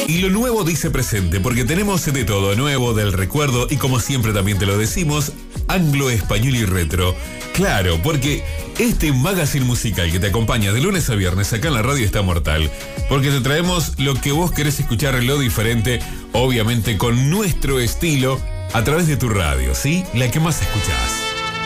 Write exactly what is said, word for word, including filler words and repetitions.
Y lo nuevo dice presente, porque tenemos de todo, nuevo, del recuerdo, y como siempre también te lo decimos, anglo, español y retro. Claro, porque este magazine musical que te acompaña de lunes a viernes acá en la radio está mortal. Porque te traemos lo que vos querés escuchar, lo diferente, obviamente con nuestro estilo, a través de tu radio, ¿sí? La que más escuchás.